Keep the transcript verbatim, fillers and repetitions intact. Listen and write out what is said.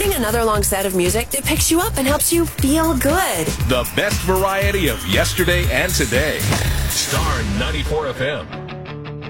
Hearing another long set of music, it picks you up and helps you feel good. The best variety of yesterday and today. Star ninety-four F M.